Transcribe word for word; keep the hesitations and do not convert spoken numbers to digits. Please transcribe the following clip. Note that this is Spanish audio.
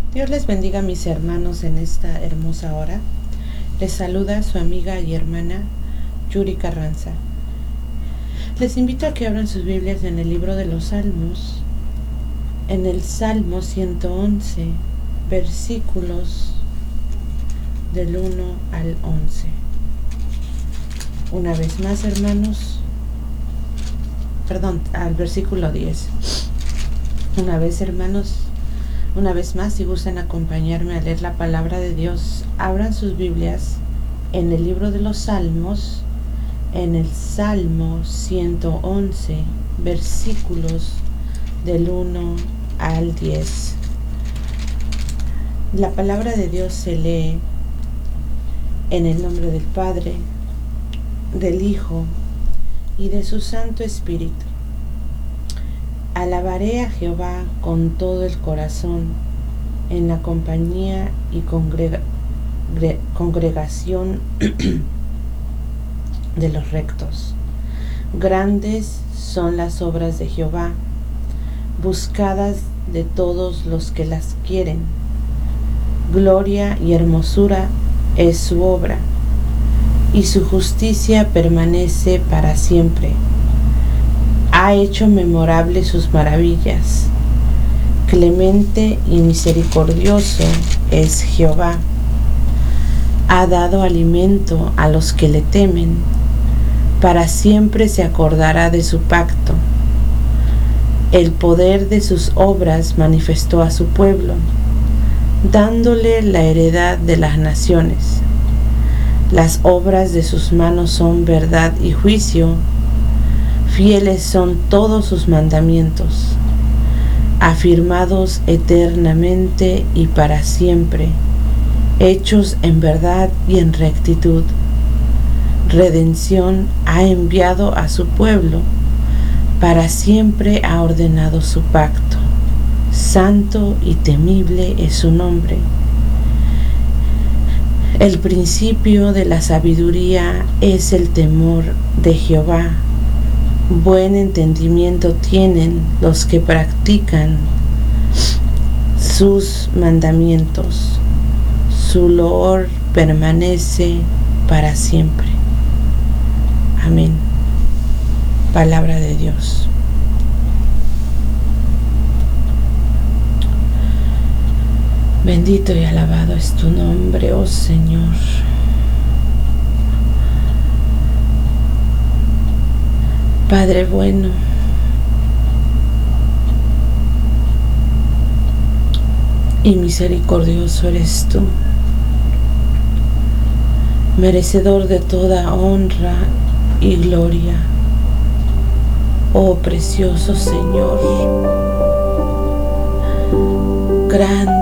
Dios les bendiga, mis hermanos, en esta hermosa hora. Les saluda su amiga y hermana Yuri Carranza. Les invito a que abran sus Biblias en el libro de los Salmos, en el Salmo ciento once, versículos del uno al once. Una vez más, hermanos, perdón, al versículo diez. Una vez, hermanos, Una vez más, si gustan acompañarme a leer la palabra de Dios, abran sus Biblias en el libro de los Salmos, en el Salmo ciento once, versículos del uno al diez. La palabra de Dios se lee en el nombre del Padre, del Hijo y de su Santo Espíritu. Alabaré a Jehová con todo el corazón, en la compañía y congrega, congregación de los rectos. Grandes son las obras de Jehová, buscadas de todos los que las quieren. Gloria y hermosura es su obra, y su justicia permanece para siempre. Ha hecho memorables sus maravillas. Clemente y misericordioso es Jehová. Ha dado alimento a los que le temen. Para siempre se acordará de su pacto. El poder de sus obras manifestó a su pueblo, dándole la heredad de las naciones. Las obras de sus manos son verdad y juicio. Fieles son todos sus mandamientos, afirmados eternamente y para siempre, hechos en verdad y en rectitud. Redención ha enviado a su pueblo, para siempre ha ordenado su pacto. Santo y temible es su nombre. El principio de la sabiduría es el temor de Jehová. Buen entendimiento tienen los que practican sus mandamientos. Su loor permanece para siempre. Amén. Palabra de Dios. Bendito y alabado es tu nombre, oh Señor. Padre bueno, y misericordioso eres tú, merecedor de toda honra y gloria. Oh precioso Señor, grande